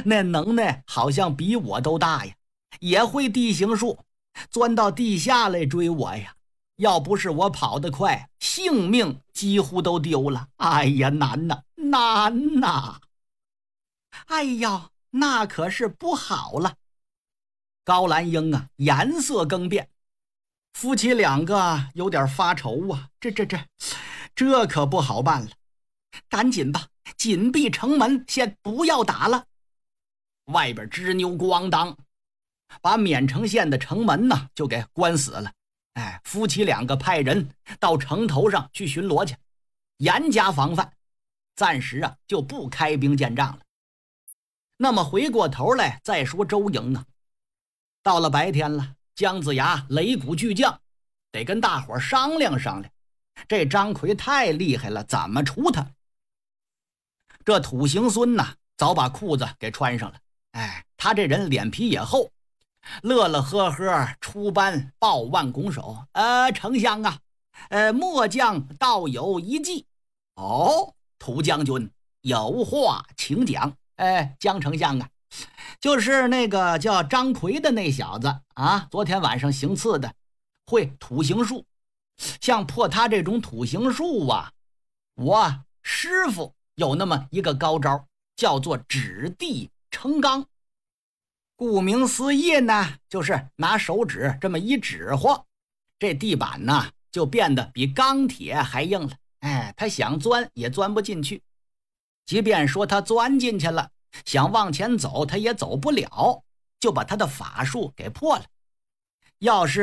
那能耐好像比我都大呀，也会地形术，钻到地下来追我呀。要不是我跑得快，性命几乎都丢了。哎呀，难呐，难呐！哎呀，那可是不好了。高兰英啊，颜色更变，夫妻两个有点发愁啊，这可不好办了。赶紧吧，紧闭城门，先不要打了。外边吱扭咣当，把免城县的城门呢就给关死了。夫妻两个派人到城头上去巡逻去，严加防范，暂时啊就不开兵见仗了。那么回过头来再说周营啊，到了白天了，姜子牙擂鼓巨将，得跟大伙商量商量，这张奎太厉害了，怎么除他？这土行孙呢，早把裤子给穿上了。他这人脸皮也厚，乐乐呵呵出班报万拱手：丞相啊，末将倒有一计。哦，土将军有话请讲。姜丞相啊，就是那个叫张奎的那小子啊，昨天晚上行刺的，会土行术。像破他这种土行术啊，我师傅有那么一个高招，叫做指地成钢。顾名思义呢，就是拿手指这么一指划，这地板呢就变得比钢铁还硬了。他想钻也钻不进去，即便说他钻进去了，想往前走他也走不了，就把他的法术给破了。要是